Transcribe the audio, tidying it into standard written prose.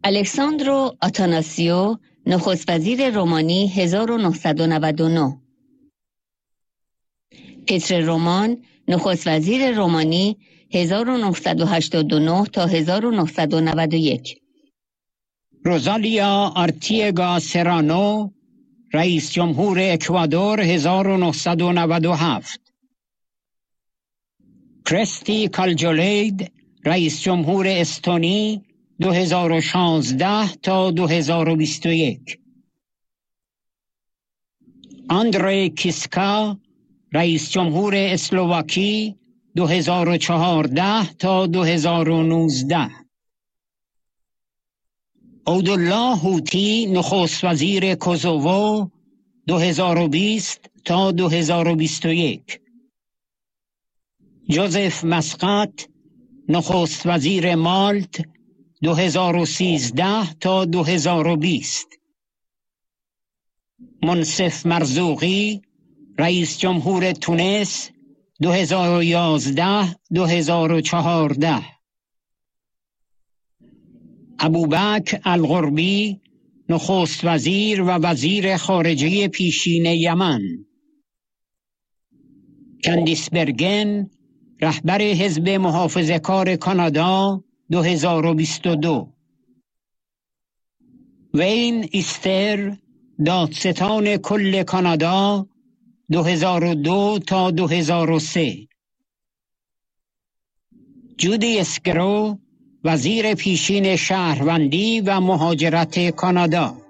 الکساندرو آتاناسیو، نخست وزیر رومانی 1999. پتر رومان، نخست وزیر رومانی 1989 تا 1991. روزالیا آرتیگا سرانو، رئیس جمهور اکوادور 1997. کرستی کالجولید، رئیس جمهور استونی 2016 تا 2021. آندری کیسکا، رئیس جمهور اسلواکی 2014 تا 2019. عبدالله هوتی، نخست وزیر کوزوو 2020 تا 2021. جوزف مسقط، نخست وزیر مالت 2013 تا 2020. منصف مرزوقی، رئیس جمهور تونس 2011 2014. ابوبکر القربی، نخست وزیر و وزیر خارجه پیشین یمن. کندیس برگن، رهبر حزب محافظه‌کار کانادا 2022. وین ایستر، دادستان کل کانادا 2002 تا 2003. جودی اسکرو، وزیر پیشین شهروندی و مهاجرت کانادا.